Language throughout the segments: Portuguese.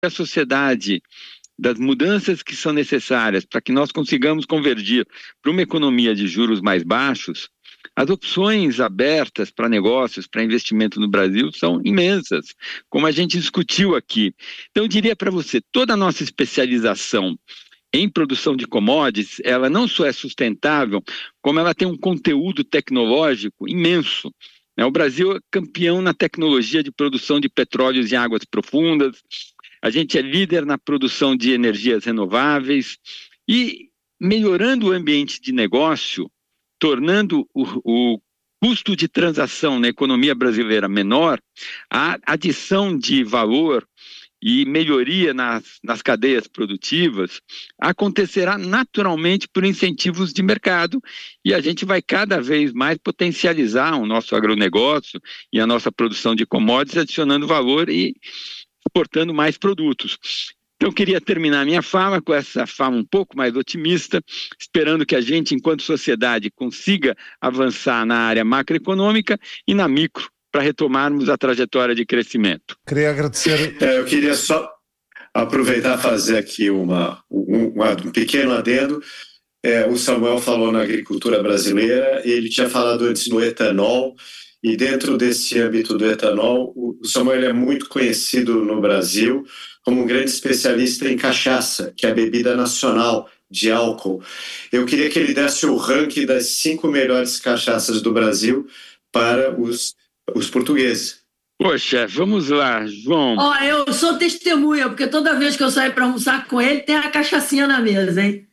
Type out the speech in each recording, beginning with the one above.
a sociedade das mudanças que são necessárias para que nós consigamos convergir para uma economia de juros mais baixos, as opções abertas para negócios, para investimento no Brasil são imensas, como a gente discutiu aqui. Então eu diria para você, toda a nossa especialização em produção de commodities, ela não só é sustentável, como ela tem um conteúdo tecnológico imenso. O Brasil é campeão na tecnologia de produção de petróleos em águas profundas, a gente é líder na produção de energias renováveis e melhorando o ambiente de negócio, tornando o custo de transação na economia brasileira menor, a adição de valor e melhoria nas cadeias produtivas acontecerá naturalmente por incentivos de mercado e a gente vai cada vez mais potencializar o nosso agronegócio e a nossa produção de commodities, adicionando valor e exportando mais produtos. Então, eu queria terminar minha fala com essa fala um pouco mais otimista, esperando que a gente, enquanto sociedade, consiga avançar na área macroeconômica e na micro, para retomarmos a trajetória de crescimento. Queria agradecer... Eu queria só aproveitar e fazer aqui um pequeno adendo. O Samuel falou na agricultura brasileira, ele tinha falado antes no etanol, e dentro desse âmbito do etanol, o Samuel é muito conhecido no Brasil como um grande especialista em cachaça, que é a bebida nacional de álcool. Eu queria que ele desse o ranking das 5 melhores cachaças do Brasil para os portugueses. Poxa, vamos lá, João. Eu sou testemunha, porque toda vez que eu saio para almoçar com ele, tem a cachaçinha na mesa, hein?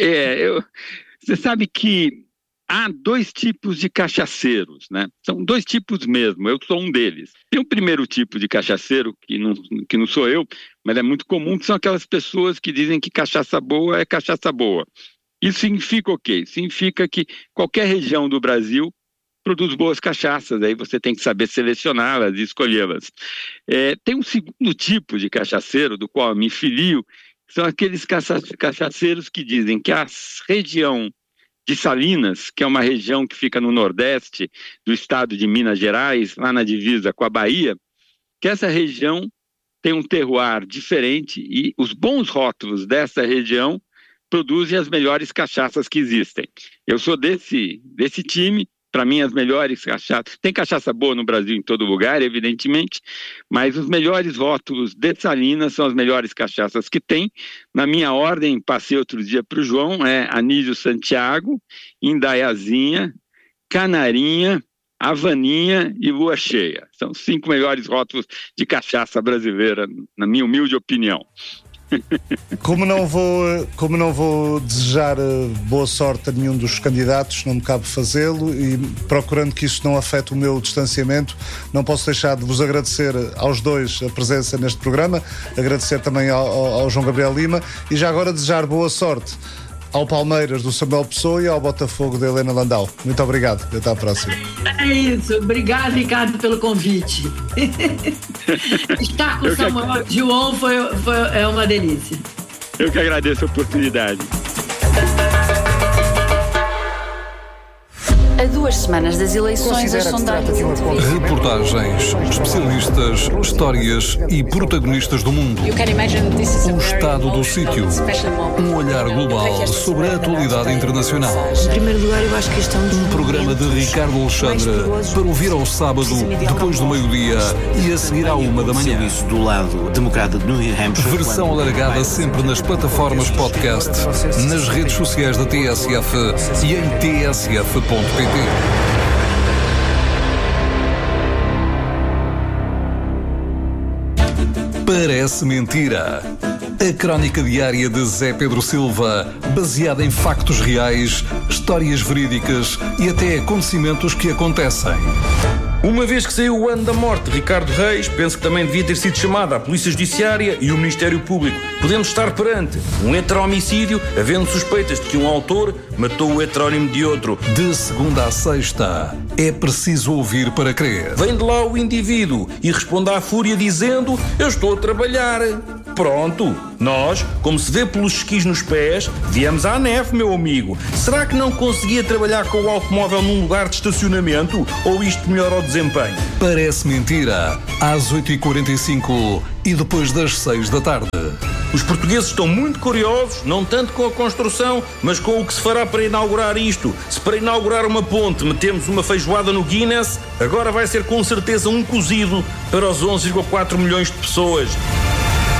Você sabe que há 2 tipos de cachaceiros, né? São 2 tipos mesmo, eu sou um deles. Tem o primeiro tipo de cachaceiro, que não sou eu, mas é muito comum, que são aquelas pessoas que dizem que cachaça boa é cachaça boa. Isso significa o quê? Significa que qualquer região do Brasil produz boas cachaças, aí você tem que saber selecioná-las e escolhê-las. Tem um segundo tipo de cachaceiro, do qual eu me filio, que são aqueles cachaceiros que dizem que a região de Salinas, que é uma região que fica no nordeste do estado de Minas Gerais, lá na divisa com a Bahia, que essa região tem um terroir diferente e os bons rótulos dessa região produzem as melhores cachaças que existem. Eu sou desse time. Para mim, as melhores cachaças... Tem cachaça boa no Brasil em todo lugar, evidentemente, mas os melhores rótulos de Salinas são as melhores cachaças que tem. Na minha ordem, passei outro dia para o João, Anísio Santiago, Indaiazinha, Canarinha, Havaninha e Lua Cheia. São 5 melhores rótulos de cachaça brasileira, na minha humilde opinião. Como não vou desejar boa sorte a nenhum dos candidatos, não me cabe fazê-lo, e procurando que isso não afete o meu distanciamento, não posso deixar de vos agradecer aos 2 a presença neste programa, agradecer também ao João Gabriel Lima e já agora desejar boa sorte ao Palmeiras do Samuel Pessoa e ao Botafogo da Helena Landau. Muito obrigado e até à próxima. É isso, obrigado, Ricardo, pelo convite. Estar com o Samuel e João é uma delícia. Eu que agradeço a oportunidade. A 2 semanas das eleições, as sondagens... Reportagens, especialistas, histórias e protagonistas do mundo. O estado do sítio. Um olhar global sobre a atualidade internacional. Em primeiro lugar, eu acho que este é um programa de Ricardo Alexandre para ouvir ao sábado, depois do meio-dia e a seguir à 1 da manhã. Do lado democrata de New Hampshire. Versão alargada sempre nas plataformas podcast, nas redes sociais da TSF e em tsf.pt. Parece mentira. A crónica diária de Zé Pedro Silva, baseada em factos reais, histórias verídicas e até acontecimentos que acontecem. Uma vez que saiu o ano da morte de Ricardo Reis, penso que também devia ter sido chamada a Polícia Judiciária e o Ministério Público. Podemos estar perante um heterohomicídio, havendo suspeitas de que um autor matou o heterónimo de outro. De segunda a sexta, é preciso ouvir para crer. Vem de lá o indivíduo e responde à fúria dizendo: eu estou a trabalhar. Pronto, nós, como se vê pelos esquis nos pés, viemos à neve, meu amigo. Será que não conseguia trabalhar com o automóvel num lugar de estacionamento? Ou isto melhora o desempenho? Parece mentira. Às 8h45 e depois das 6 da tarde. Os portugueses estão muito curiosos, não tanto com a construção, mas com o que se fará para inaugurar isto. Se para inaugurar uma ponte metemos uma feijoada no Guinness, agora vai ser com certeza um cozido para os 11,4 milhões de pessoas.